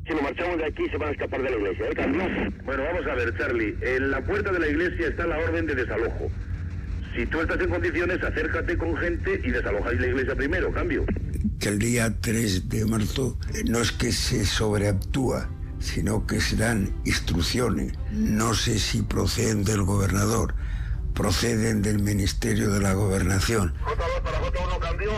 Si nos marchamos de aquí se van a escapar de la iglesia, ¿eh, Carlos? Bueno, vamos a ver, Charlie. En la puerta de la iglesia está la orden de desalojo. Si tú estás en condiciones, acércate con gente y desalojáis la iglesia primero, cambio. Que el día 3 de marzo no es que se sobreactúa, sino que se dan instrucciones. No sé si proceden del gobernador, proceden del Ministerio de la Gobernación. J2 para J1 cambio.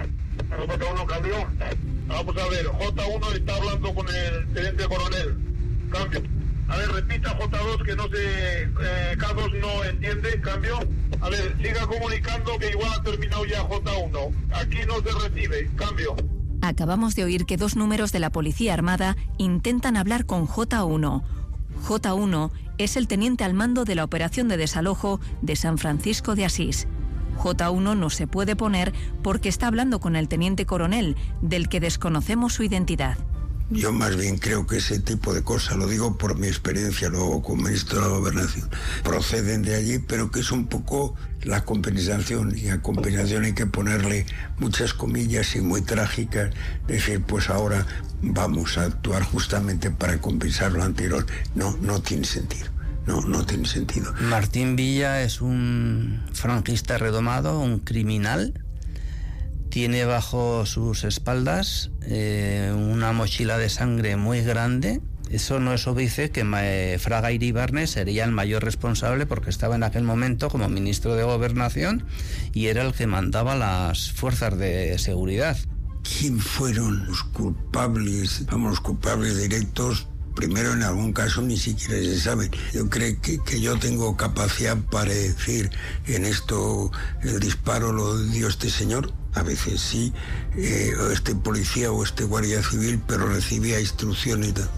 J1 cambio. Vamos a ver, J1 está hablando con el teniente coronel. Cambio. A ver, repita J2 que no sé, K2 no entiende, cambio. A ver, siga comunicando que igual ha terminado ya J1. Aquí no se recibe, cambio. Acabamos de oír que 2 números de la Policía Armada intentan hablar con J1. J1 es el teniente al mando de la operación de desalojo de San Francisco de Asís. J1 no se puede poner porque está hablando con el teniente coronel, del que desconocemos su identidad. Yo más bien creo que ese tipo de cosas, lo digo por mi experiencia luego como ministro de la Gobernación, proceden de allí, pero que es un poco la compensación, y a compensación hay que ponerle muchas comillas y muy trágicas, decir, pues ahora vamos a actuar justamente para compensar lo anterior. No tiene sentido. No tiene sentido. Martín Villa es un franquista redomado, un criminal. Tiene bajo sus espaldas una mochila de sangre muy grande. Eso no es obvio que Fraga Iribarne sería el mayor responsable porque estaba en aquel momento como ministro de Gobernación y era el que mandaba las fuerzas de seguridad. ¿Quién fueron los culpables? Vamos, los culpables directos. Primero, en algún caso ni siquiera se sabe. Yo creo que yo tengo capacidad para decir en esto el disparo lo dio este señor. A veces sí, o este policía o este guardia civil, pero recibía instrucciones y tal.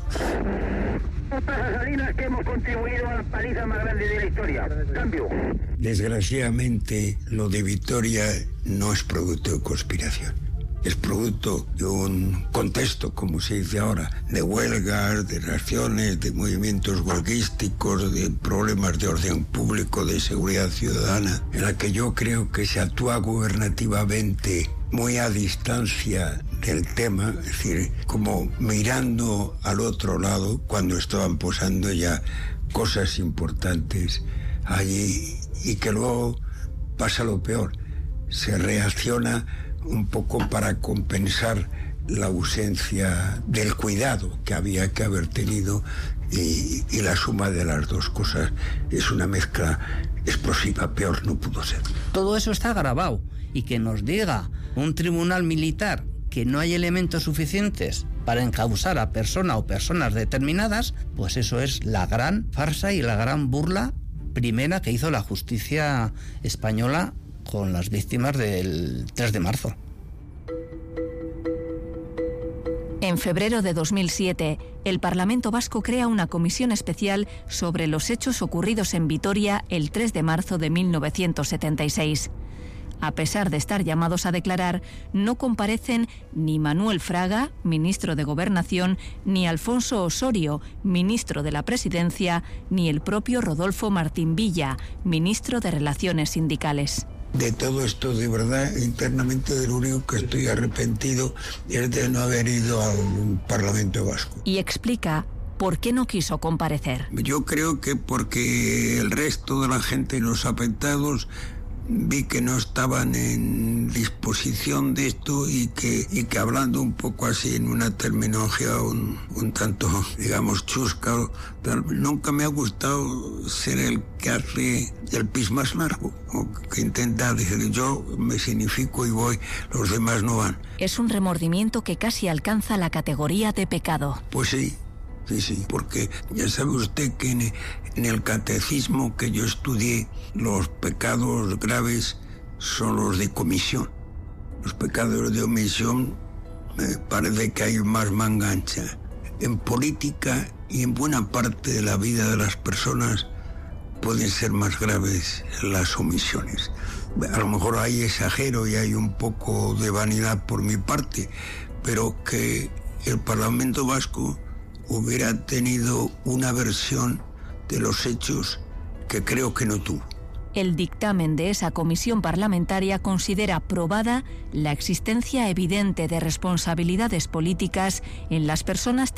Salinas que hemos contribuido a la paliza más grande de la historia. Cambio. Desgraciadamente, lo de Vitoria no es producto de conspiración. Es producto de un contexto, como se dice ahora, de huelgas, de reacciones, de movimientos huelguísticos, de problemas de orden público, de seguridad ciudadana, en la que yo creo que se actúa gubernativamente muy a distancia del tema, es decir, como mirando al otro lado cuando estaban posando ya cosas importantes allí, y que luego pasa lo peor, se reacciona un poco para compensar la ausencia del cuidado que había que haber tenido, y la suma de las dos cosas es una mezcla explosiva, peor no pudo ser. Todo eso está grabado, y que nos diga un tribunal militar que no hay elementos suficientes para encausar a persona o personas determinadas, pues eso es la gran farsa y la gran burla primera que hizo la justicia española con las víctimas del 3 de marzo. En febrero de 2007, el Parlamento Vasco crea una comisión especial sobre los hechos ocurridos en Vitoria el 3 de marzo de 1976. A pesar de estar llamados a declarar, no comparecen ni Manuel Fraga, ministro de Gobernación, ni Alfonso Osorio, ministro de la Presidencia, ni el propio Rodolfo Martín Villa, ministro de Relaciones Sindicales. De todo esto, de verdad, internamente de lo único que estoy arrepentido es de no haber ido al Parlamento Vasco. Y explica por qué no quiso comparecer. Yo creo que porque el resto de la gente, los afectados, vi que no estaban en disposición de esto, y que hablando un poco así en una terminología un tanto, digamos, chusca, nunca me ha gustado ser el que hace el pis más largo, o que intenta decir yo me significo y voy, los demás no van. Es un remordimiento que casi alcanza la categoría de pecado. Pues sí, porque ya sabe usted que en el catecismo que yo estudié, los pecados graves son los de comisión. Los pecados de omisión me parece que hay más manga ancha. En política y en buena parte de la vida de las personas pueden ser más graves las omisiones. A lo mejor ahí exagero y hay un poco de vanidad por mi parte, pero que el Parlamento Vasco hubiera tenido una versión de los hechos que creo que no tuvo. El dictamen de esa comisión parlamentaria considera probada la existencia evidente de responsabilidades políticas en las personas